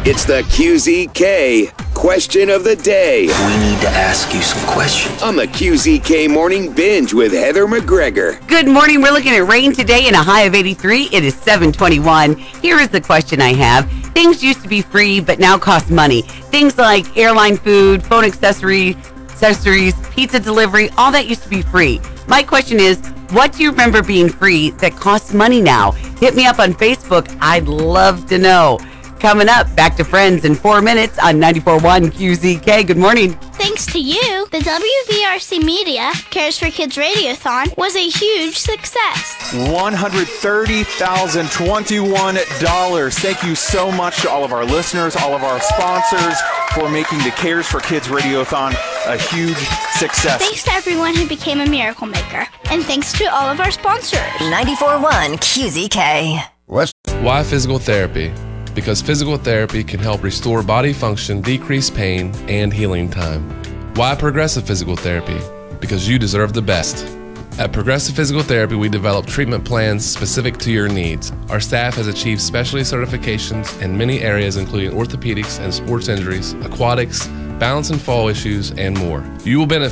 It's the QZK Question of the Day. We need to ask you some questions. On the QZK Morning Binge with Heather McGregor. Good morning. We're looking at rain today and a high of 83. It is 7:21. Here is the question I have. Things used to be free, but now cost money. Things like airline food, phone accessories, pizza delivery, all that used to be free. My question is, what do you remember being free that costs money now? Hit me up on Facebook. I'd love to know. Coming up, back to Friends in 4 minutes on 94.1 QZK. Good morning. Thanks to you, the WVRC Media Cares for Kids Radiothon was a huge success. $130,021. Thank you so much to all of our listeners, all of our sponsors for making the Cares for Kids Radiothon a huge success. Thanks to everyone who became a miracle maker. And thanks to all of our sponsors. 94.1 QZK. Why physical therapy? Because physical therapy can help restore body function, decrease pain, and healing time. Why Progressive Physical Therapy? Because you deserve the best. At Progressive Physical Therapy, we develop treatment plans specific to your needs. Our staff has achieved specialty certifications in many areas, including orthopedics and sports injuries, aquatics, balance and fall issues, and more. You will benefit